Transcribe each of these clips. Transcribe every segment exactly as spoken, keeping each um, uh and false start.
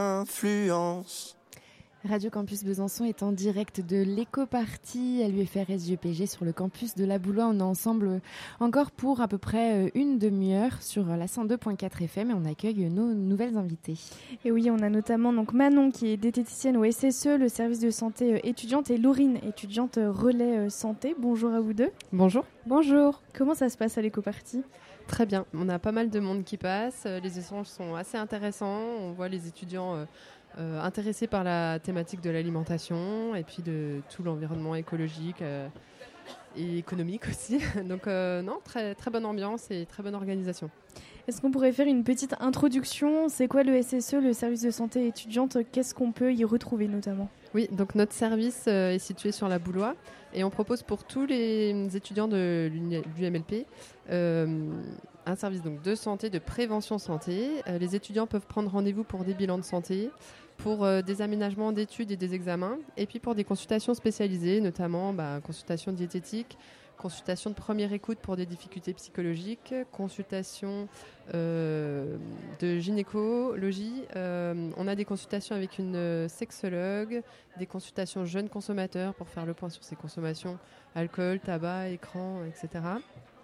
Influence. Radio Campus Besançon est en direct de l'éco-party à l'U F R S J P G sur le campus de la Boulois. On est ensemble encore pour à peu près une demi-heure sur la cent deux virgule quatre F M et on accueille nos nouvelles invitées. Et oui, on a notamment donc Manon qui est diététicienne au S S E, le service de santé étudiante, et Laurine, étudiante relais santé. Bonjour à vous deux. Bonjour. Bonjour. Comment ça se passe à l'éco-party ? Très bien. On a pas mal de monde qui passe. Les échanges sont assez intéressants. On voit les étudiants euh, euh, intéressés par la thématique de l'alimentation et puis de tout l'environnement écologique euh, et économique aussi. Donc euh, non, très, très bonne ambiance et très bonne organisation. Est-ce qu'on pourrait faire une petite introduction ? C'est quoi le S S E, le service de santé étudiante ? Qu'est-ce qu'on peut y retrouver notamment ? Oui, donc notre service euh, est situé sur la Boulois et on propose pour tous les étudiants de l'U M L P euh, un service donc de santé, de prévention santé. Euh, les étudiants peuvent prendre rendez-vous pour des bilans de santé, pour euh, des aménagements d'études et des examens, et puis pour des consultations spécialisées, notamment bah, consultation diététique, consultation de première écoute pour des difficultés psychologiques, consultation euh, de gynécologie. Euh, on a des consultations avec une sexologue, des consultations jeunes consommateurs pour faire le point sur ses consommations, alcool, tabac, écran, et cetera.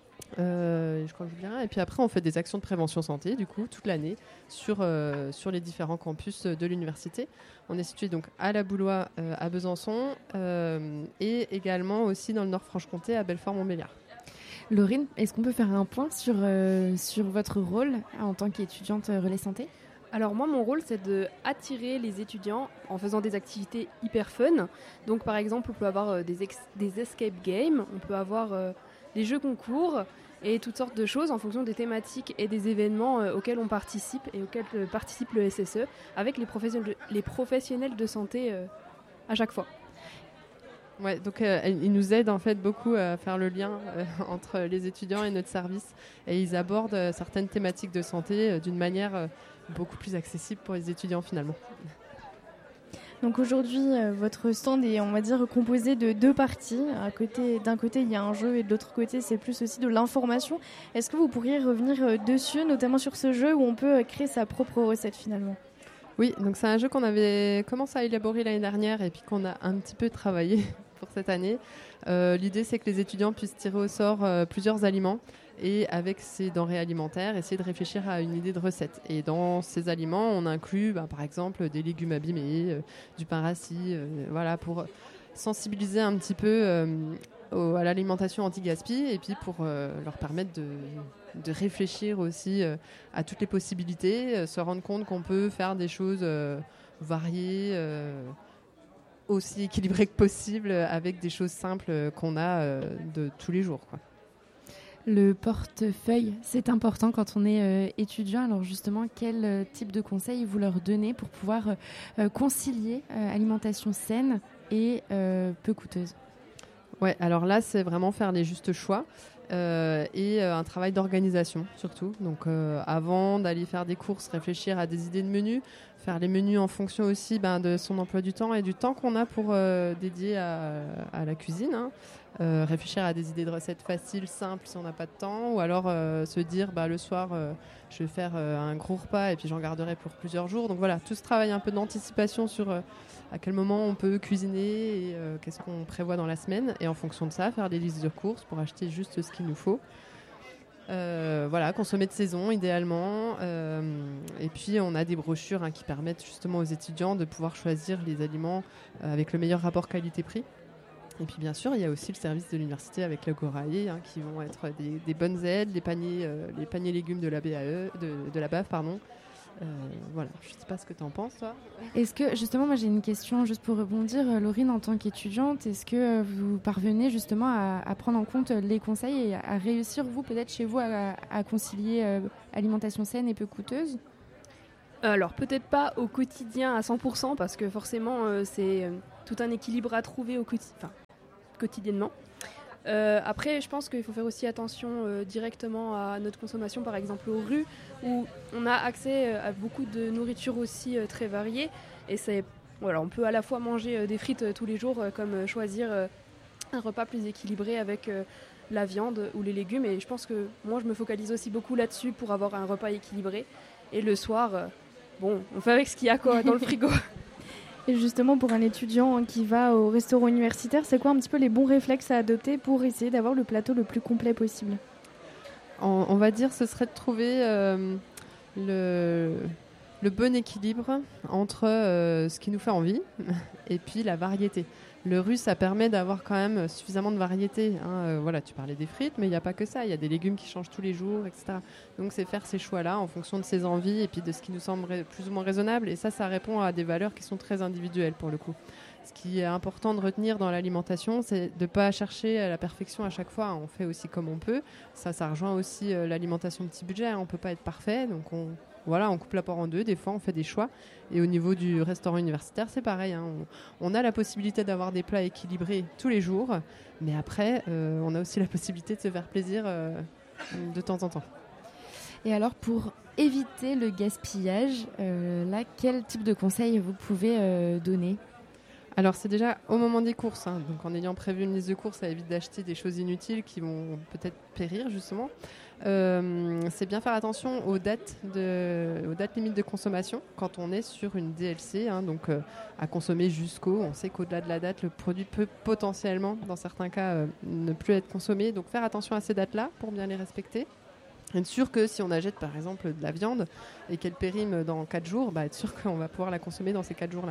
Euh, je crois que je viens. Et puis après, on fait des actions de prévention santé, du coup, toute l'année, sur, euh, sur les différents campus de l'université. On est situé donc à la Boulois, euh, à Besançon, euh, et également aussi dans le Nord-Franche-Comté, à Belfort-Montbéliard. Laurine, est-ce qu'on peut faire un point sur, euh, sur votre rôle en tant qu'étudiante relais santé ? Alors moi, mon rôle, c'est d'attirer les étudiants en faisant des activités hyper fun. Donc par exemple, on peut avoir euh, des, ex- des escape games, on peut avoir euh, des jeux concours et toutes sortes de choses en fonction des thématiques et des événements euh, auxquels on participe et auxquels euh, participe le S S E avec les professionnels de, les professionnels de santé euh, à chaque fois. Ouais, donc euh, ils nous aident en fait beaucoup à faire le lien euh, entre les étudiants et notre service, et ils abordent euh, certaines thématiques de santé euh, d'une manière euh, beaucoup plus accessible pour les étudiants finalement. Donc aujourd'hui, euh, votre stand est, on va dire, composé de deux parties. À côté, d'un côté, il y a un jeu et de l'autre côté, c'est plus aussi de l'information. Est-ce que vous pourriez revenir euh, dessus, notamment sur ce jeu où on peut euh, créer sa propre recette finalement ? Oui, donc c'est un jeu qu'on avait commencé à élaborer l'année dernière et puis qu'on a un petit peu travaillé pour cette année. Euh, l'idée, c'est que les étudiants puissent tirer au sort euh, plusieurs aliments et avec ces denrées alimentaires, essayer de réfléchir à une idée de recette. Et dans ces aliments, on inclut bah, par exemple des légumes abîmés, euh, du pain rassis, euh, voilà, pour sensibiliser un petit peu euh, au, à l'alimentation anti-gaspi et puis pour euh, leur permettre de, de réfléchir aussi euh, à toutes les possibilités, euh, se rendre compte qu'on peut faire des choses euh, variées, euh, aussi équilibrées que possible, avec des choses simples qu'on a euh, de tous les jours, quoi. Le portefeuille, c'est important quand on est euh, étudiant. Alors justement, quel euh, type de conseils vous leur donnez pour pouvoir euh, concilier euh, alimentation saine et euh, peu coûteuse ? Ouais, alors là, c'est vraiment faire les justes choix euh, et euh, un travail d'organisation surtout. Donc euh, avant d'aller faire des courses, réfléchir à des idées de menus, faire les menus en fonction aussi ben, de son emploi du temps et du temps qu'on a pour euh, dédier à, à la cuisine, hein. Euh, réfléchir à des idées de recettes faciles, simples si on n'a pas de temps, ou alors euh, se dire bah, le soir euh, je vais faire euh, un gros repas et puis j'en garderai pour plusieurs jours. Donc voilà, tout ce travail un peu d'anticipation sur euh, à quel moment on peut cuisiner et euh, qu'est-ce qu'on prévoit dans la semaine, et en fonction de ça faire des listes de courses pour acheter juste ce qu'il nous faut. Euh, voilà, consommer de saison idéalement, euh, et puis on a des brochures hein, qui permettent justement aux étudiants de pouvoir choisir les aliments euh, avec le meilleur rapport qualité-prix. Et puis bien sûr, il y a aussi le service de l'université avec l'Agorae, hein, qui vont être des, des bonnes aides, les paniers, euh, les paniers légumes de la B A E, de, de la B A F, pardon. Euh, voilà, je ne sais pas ce que tu en penses, toi. Est-ce que, justement, moi j'ai une question juste pour rebondir, Laurine, en tant qu'étudiante, est-ce que vous parvenez justement à, à prendre en compte les conseils et à réussir, vous, peut-être chez vous, à, à concilier euh, alimentation saine et peu coûteuse ? Alors peut-être pas au quotidien à cent pour cent parce que forcément euh, c'est euh, tout un équilibre à trouver au quotidien. Enfin, quotidiennement. Euh, après, je pense qu'il faut faire aussi attention euh, directement à notre consommation, par exemple aux rues, où on a accès euh, à beaucoup de nourriture aussi euh, très variée. Et c'est, voilà, on peut à la fois manger euh, des frites euh, tous les jours, euh, comme euh, choisir euh, un repas plus équilibré avec euh, la viande ou les légumes. Et je pense que moi, je me focalise aussi beaucoup là-dessus pour avoir un repas équilibré. Et le soir, euh, bon, on fait avec ce qu'il y a quoi, dans le frigo. Et justement, pour un étudiant qui va au restaurant universitaire, c'est quoi un petit peu les bons réflexes à adopter pour essayer d'avoir le plateau le plus complet possible ? on, on va dire ce serait de trouver euh, le, le bon équilibre entre euh, ce qui nous fait envie et puis la variété. Le russe, ça permet d'avoir quand même suffisamment de variété. Hein. Euh, voilà, tu parlais des frites, mais il n'y a pas que ça. Il y a des légumes qui changent tous les jours, et cetera. Donc, c'est faire ces choix-là en fonction de ses envies et puis de ce qui nous semble ré- plus ou moins raisonnable. Et ça, ça répond à des valeurs qui sont très individuelles pour le coup. Ce qui est important de retenir dans l'alimentation, c'est de ne pas chercher la perfection à chaque fois. On fait aussi comme on peut. Ça, ça rejoint aussi euh, l'alimentation de petit budget. On ne peut pas être parfait, donc on... Voilà, on coupe la poire en deux, des fois on fait des choix. Et au niveau du restaurant universitaire, c'est pareil. Hein. On, on a la possibilité d'avoir des plats équilibrés tous les jours, mais après, euh, on a aussi la possibilité de se faire plaisir euh, de temps en temps. Et alors, pour éviter le gaspillage, euh, là, quel type de conseils vous pouvez euh, donner ? Alors c'est déjà au moment des courses, hein. Donc en ayant prévu une liste de courses, ça évite d'acheter des choses inutiles qui vont peut-être périr justement. Euh, c'est bien faire attention aux dates, de, aux dates limites de consommation quand on est sur une D L C, hein, donc euh, à consommer jusqu'au, on sait qu'au-delà de la date, le produit peut potentiellement, dans certains cas, euh, ne plus être consommé. Donc faire attention à ces dates-là pour bien les respecter. Être sûr que si on achète par exemple de la viande et qu'elle périme dans quatre jours, bah, être sûr qu'on va pouvoir la consommer dans ces quatre jours-là.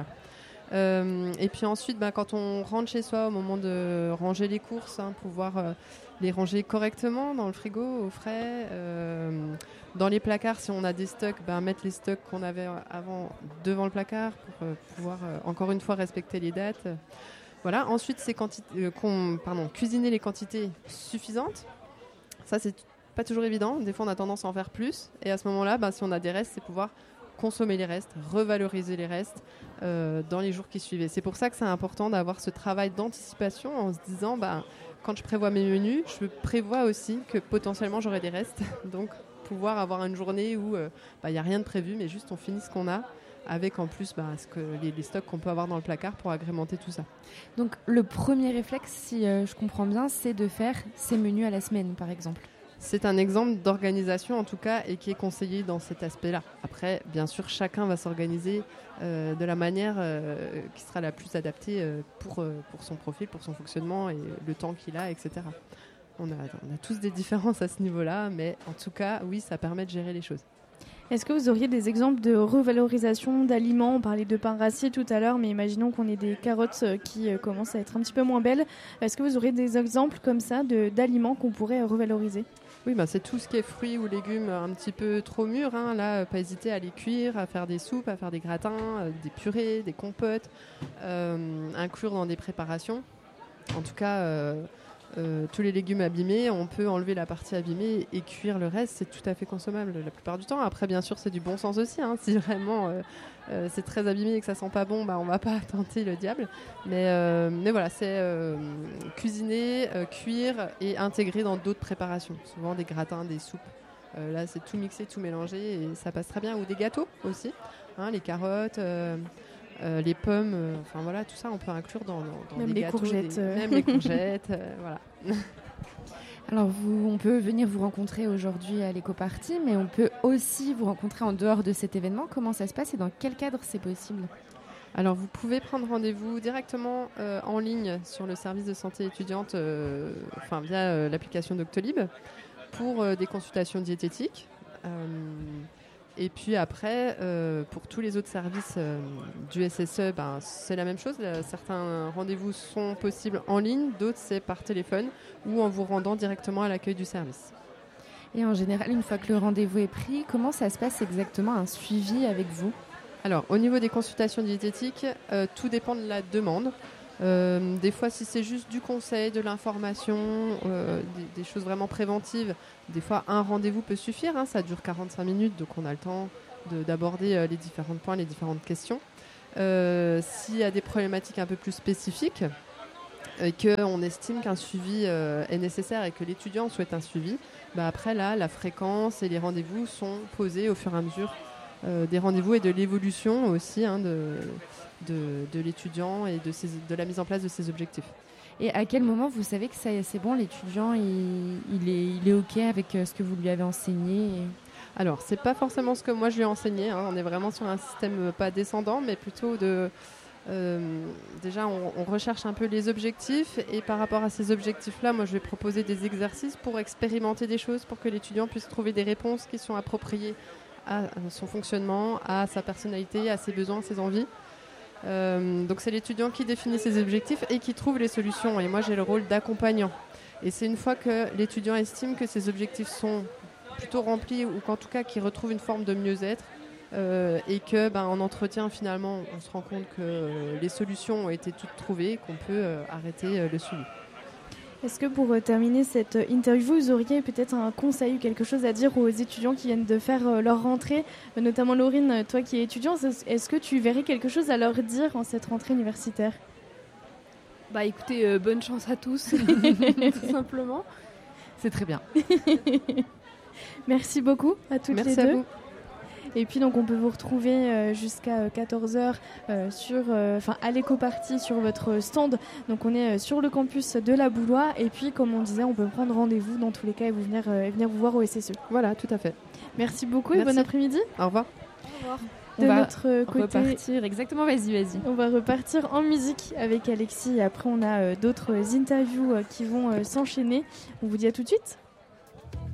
Euh, et puis ensuite, bah, quand on rentre chez soi, au moment de ranger les courses, hein, pouvoir euh, les ranger correctement dans le frigo, au frais. Euh, dans les placards, si on a des stocks, bah, mettre les stocks qu'on avait avant devant le placard pour euh, pouvoir, euh, encore une fois, respecter les dates. Voilà. Ensuite, c'est quanti- euh, qu'on, pardon, cuisiner les quantités suffisantes. Ça, c'est pas toujours évident. Des fois, on a tendance à en faire plus. Et à ce moment-là, bah, si on a des restes, c'est pouvoir consommer les restes, revaloriser les restes euh, dans les jours qui suivaient. C'est pour ça que c'est important d'avoir ce travail d'anticipation en se disant, bah, quand je prévois mes menus, je prévois aussi que potentiellement j'aurai des restes. Donc, pouvoir avoir une journée où il euh, n'y bah, a rien de prévu, mais juste on finit ce qu'on a, avec en plus bah, ce que, les, les stocks qu'on peut avoir dans le placard pour agrémenter tout ça. Donc, le premier réflexe, si euh, je comprends bien, c'est de faire ses menus à la semaine, par exemple. C'est un exemple d'organisation en tout cas et qui est conseillé dans cet aspect-là. Après, bien sûr, chacun va s'organiser euh, de la manière euh, qui sera la plus adaptée euh, pour, euh, pour son profil, pour son fonctionnement et le temps qu'il a, et cetera. On a, on a tous des différences à ce niveau-là, mais en tout cas, oui, ça permet de gérer les choses. Est-ce que vous auriez des exemples de revalorisation d'aliments ? On parlait de pain rassis tout à l'heure, mais imaginons qu'on ait des carottes qui euh, commencent à être un petit peu moins belles. Est-ce que vous auriez des exemples comme ça de, d'aliments qu'on pourrait revaloriser ? Oui, bah, c'est tout ce qui est fruits ou légumes un petit peu trop mûrs. Hein. Là, euh, pas hésiter à les cuire, à faire des soupes, à faire des gratins, euh, des purées, des compotes, euh, inclure dans des préparations. En tout cas, euh, euh, tous les légumes abîmés, on peut enlever la partie abîmée et cuire le reste. C'est tout à fait consommable la plupart du temps. Après, bien sûr, c'est du bon sens aussi. Hein. Si vraiment euh, euh, c'est très abîmé et que ça sent pas bon, bah, on va pas tenter le diable. Mais, euh, mais voilà, c'est euh, cuisiner, euh, cuire et intégrer dans d'autres préparations. Souvent des gratins, des soupes. Euh, là, c'est tout mixé, tout mélangé et ça passe très bien. Ou des gâteaux aussi. Hein, les carottes... Euh, Euh, les pommes, euh, enfin voilà, tout ça on peut inclure dans, dans, dans même des les gâteaux, courgettes, des, euh. même les courgettes, euh, voilà. Alors, vous, on peut venir vous rencontrer aujourd'hui à l'éco-party, mais on peut aussi vous rencontrer en dehors de cet événement. Comment ça se passe et dans quel cadre c'est possible ? Alors, vous pouvez prendre rendez-vous directement euh, en ligne sur le service de santé étudiante, euh, enfin via euh, l'application Doctolib, pour euh, des consultations diététiques. Euh, Et puis après, euh, pour tous les autres services euh, du S S E, ben, c'est la même chose. Certains rendez-vous sont possibles en ligne, d'autres c'est par téléphone ou en vous rendant directement à l'accueil du service. Et en général, une fois que le rendez-vous est pris, comment ça se passe exactement, un suivi avec vous ? Alors, au niveau des consultations diététiques, euh, tout dépend de la demande. Euh, des fois, si c'est juste du conseil, de l'information, euh, des, des choses vraiment préventives, des fois un rendez-vous peut suffire, hein, ça dure quarante-cinq minutes, donc on a le temps de, d'aborder euh, les différents points, les différentes questions. Euh, s'il y a des problématiques un peu plus spécifiques, et qu'on estime qu'un suivi euh, est nécessaire et que l'étudiant souhaite un suivi, bah après là, la fréquence et les rendez-vous sont posés au fur et à mesure euh, des rendez-vous et de l'évolution aussi, hein, de... De, de l'étudiant et de, ses, de la mise en place de ses objectifs. Et à quel moment vous savez que ça, c'est bon, l'étudiant il, il, est, il est OK avec ce que vous lui avez enseigné et... Alors, c'est pas forcément ce que moi je lui ai enseigné. Hein. On est vraiment sur un système pas descendant, mais plutôt de... Euh, déjà, on, on recherche un peu les objectifs et par rapport à ces objectifs-là, moi, je vais proposer des exercices pour expérimenter des choses, pour que l'étudiant puisse trouver des réponses qui sont appropriées à son fonctionnement, à sa personnalité, à ses besoins, ses envies. Euh, donc, c'est l'étudiant qui définit ses objectifs et qui trouve les solutions. Et moi, j'ai le rôle d'accompagnant. Et c'est une fois que l'étudiant estime que ses objectifs sont plutôt remplis ou qu'en tout cas qu'il retrouve une forme de mieux-être, Euh, et que, ben, en entretien, finalement, on se rend compte que euh, les solutions ont été toutes trouvées, qu'on peut euh, arrêter euh, le suivi. Est-ce que pour euh, terminer cette euh, interview, vous auriez peut-être un conseil ou quelque chose à dire aux étudiants qui viennent de faire euh, leur rentrée, euh, notamment Laurine, toi qui es étudiante, est-ce que tu verrais quelque chose à leur dire en cette rentrée universitaire ? Bah écoutez, euh, bonne chance à tous, tout simplement. C'est très bien. Merci beaucoup à toutes Merci les deux. à vous. Et puis donc on peut vous retrouver euh, jusqu'à quatorze heures euh, sur, euh, à l'éco-party sur votre stand. Donc on est euh, sur le campus de la Boulois. Et puis comme on disait, on peut prendre rendez-vous dans tous les cas et vous venir, euh, venir vous voir au S S E. Voilà, tout à fait. Merci beaucoup Merci. et bon après-midi. Au revoir. Au revoir. De on va notre côté, repartir. Exactement, vas-y, vas-y. on va repartir en musique avec Alexis. Et après on a euh, d'autres interviews euh, qui vont euh, s'enchaîner. On vous dit à tout de suite.